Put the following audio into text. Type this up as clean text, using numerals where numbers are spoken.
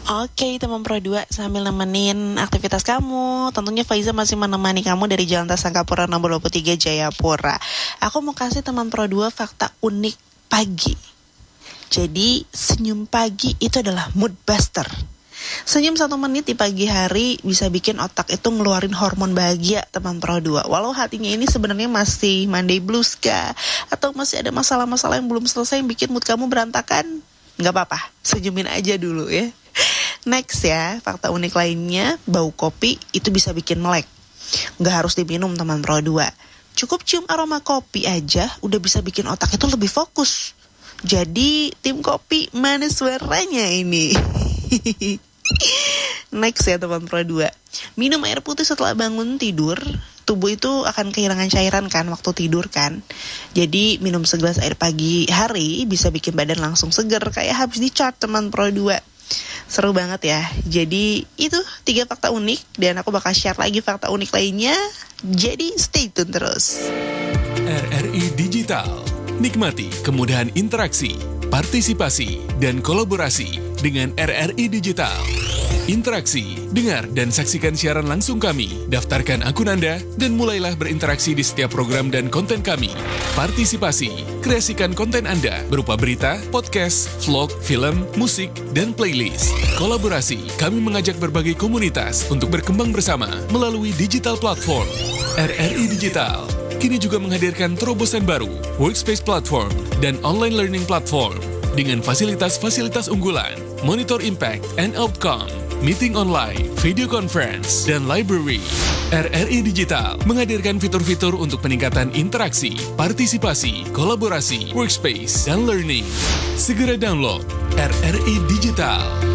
Oke, teman Pro 2, sambil nemenin aktivitas kamu, tentunya Faiza masih menemani kamu dari Jalan Tasangkapura nomor 23 Jayapura. Aku mau kasih teman Pro 2 fakta unik pagi. Jadi, senyum pagi itu adalah mood buster. Senyum 1 menit di pagi hari bisa bikin otak itu ngeluarin hormon bahagia, teman Pro 2. Walau hatinya ini sebenarnya masih Monday blues kah? Atau masih ada masalah-masalah yang belum selesai yang bikin mood kamu berantakan? Nggak apa-apa, senyumin aja dulu ya. Next ya, fakta unik lainnya, bau kopi itu bisa bikin melek. Nggak harus diminum teman Pro 2. Cukup cium aroma kopi aja udah bisa bikin otak itu lebih fokus. Jadi tim kopi mana suaranya ini? Next ya teman Pro 2. Minum air putih setelah bangun tidur. Tubuh itu akan kehilangan cairan kan waktu tidur kan. Jadi minum segelas air pagi hari bisa bikin badan langsung seger kayak habis dicharge teman Pro 2. Seru banget ya. Jadi itu 3 fakta unik dan aku bakal share lagi fakta unik lainnya. Jadi stay tune terus. RRI Digital. Nikmati kemudahan interaksi, partisipasi, dan kolaborasi dengan RRI Digital. Interaksi, dengar dan saksikan siaran langsung kami. Daftarkan akun Anda dan mulailah berinteraksi di setiap program dan konten kami. Partisipasi, kreasikan konten Anda berupa berita, podcast, vlog, film, musik, dan playlist. Kolaborasi, kami mengajak berbagai komunitas untuk berkembang bersama melalui digital platform. RRI Digital kini juga menghadirkan terobosan baru, workspace platform, dan online learning platform dengan fasilitas-fasilitas unggulan, monitor impact and outcome, meeting online, video conference, dan library. RRI Digital menghadirkan fitur-fitur untuk peningkatan interaksi, partisipasi, kolaborasi, workspace, dan learning. Segera download RRI Digital.